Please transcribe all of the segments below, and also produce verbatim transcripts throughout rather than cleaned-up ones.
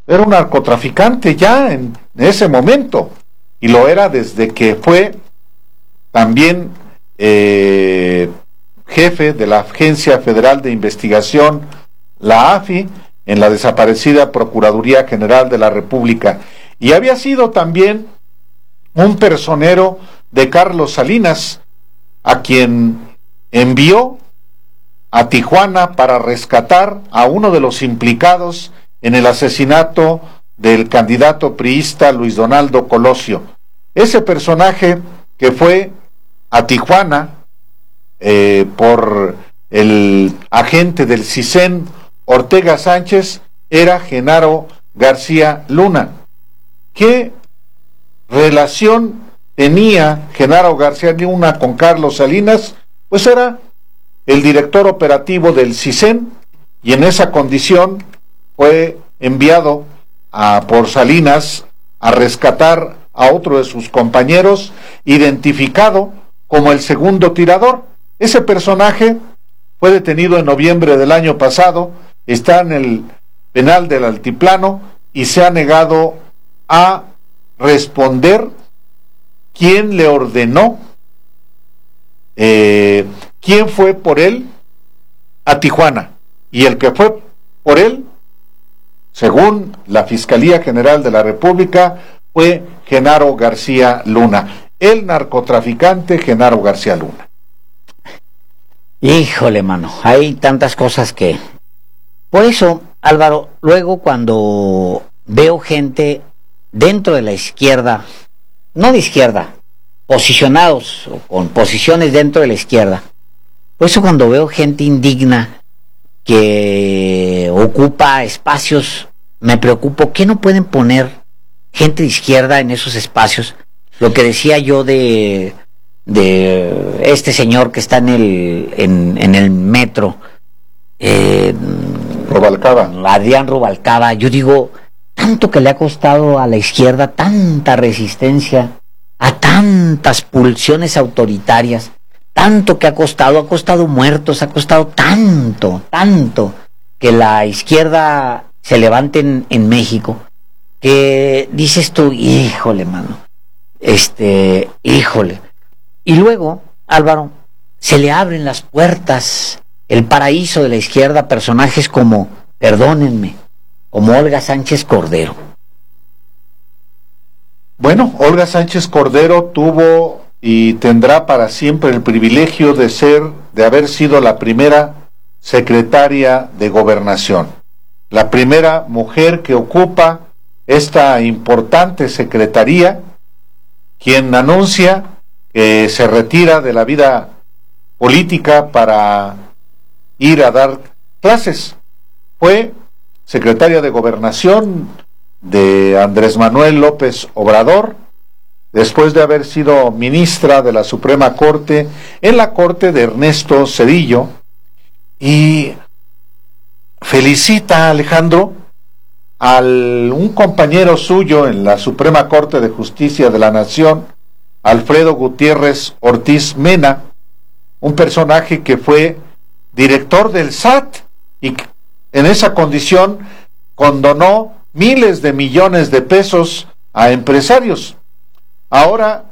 era un narcotraficante ya en ese momento, y lo era desde que fue también eh, jefe de la Agencia Federal de Investigación, la A F I, en la desaparecida Procuraduría General de la República, y había sido también un personero de Carlos Salinas, a quien envió a Tijuana para rescatar a uno de los implicados en el asesinato del candidato priista Luis Donaldo Colosio. Ese personaje que fue a Tijuana eh, por el agente del CISEN Ortega Sánchez era Genaro García Luna. ¿Qué relación tenía Genaro García Luna con Carlos Salinas? Pues era el director operativo del CISEN, y en esa condición fue enviado a, por Salinas a rescatar a otro de sus compañeros, identificado como el segundo tirador. Ese personaje fue detenido en noviembre del año pasado, está en el penal del Altiplano y se ha negado a responder quién le ordenó, eh, quién fue por él a Tijuana. Y el que fue por él, según la Fiscalía General de la República, fue Genaro García Luna, el narcotraficante Genaro García Luna. Híjole, mano, hay tantas cosas que... Por eso, Álvaro, luego cuando veo gente dentro de la izquierda, no de izquierda, posicionados o con posiciones dentro de la izquierda, por eso cuando veo gente indigna que ocupa espacios, me preocupo, ¿qué no pueden poner gente de izquierda en esos espacios? Lo que decía yo de de este señor que está en el en, en el metro, eh, Rubalcaba. Adrián Rubalcaba. Yo digo, tanto que le ha costado a la izquierda, tanta resistencia a tantas pulsiones autoritarias, tanto que ha costado, ha costado muertos, ha costado tanto, tanto que la izquierda se levante en, en México, que dices tú, híjole, mano, este, híjole. Y luego, Álvaro, se le abren las puertas, el paraíso de la izquierda, a personajes como, perdónenme, como Olga Sánchez Cordero. Bueno, Olga Sánchez Cordero tuvo y tendrá para siempre el privilegio de ser, de haber sido la primera secretaria de Gobernación, la primera mujer que ocupa esta importante secretaría, quien anuncia que se retira de la vida política para ir a dar clases. Fue secretaria de Gobernación de Andrés Manuel López Obrador, después de haber sido ministra de la Suprema Corte en la corte de Ernesto Zedillo, y felicita, Alejandro, a un compañero suyo en la Suprema Corte de Justicia de la Nación, Alfredo Gutiérrez Ortiz Mena, un personaje que fue director del S A T y en esa condición condonó miles de millones de pesos a empresarios. Ahora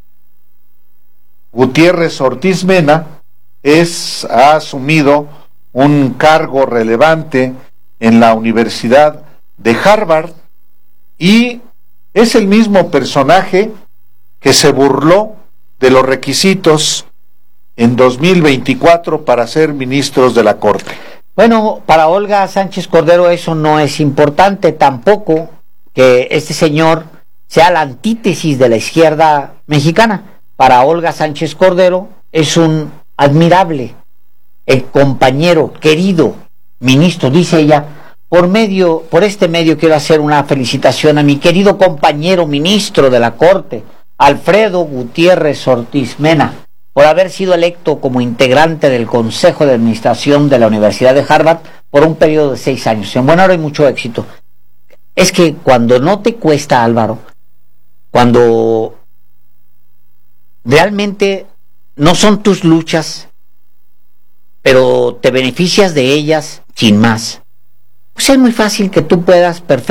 Gutiérrez Ortiz Mena es, ha asumido un cargo relevante en la Universidad de Harvard y es el mismo personaje que se burló de los requisitos en dos mil veinticuatro para ser ministros de la Corte. Bueno, para Olga Sánchez Cordero eso no es importante, tampoco que este señor sea la antítesis de la izquierda mexicana. Para Olga Sánchez Cordero es un admirable, el compañero, querido ministro, dice ella. Por medio, por este medio quiero hacer una felicitación a mi querido compañero ministro de la Corte, Alfredo Gutiérrez Ortiz Mena, por haber sido electo como integrante del Consejo de Administración de la Universidad de Harvard por un periodo de seis años. En buen hora y mucho éxito. Es que cuando no te cuesta, Álvaro, cuando realmente no son tus luchas, pero te beneficias de ellas sin más, pues es muy fácil que tú puedas perfectamente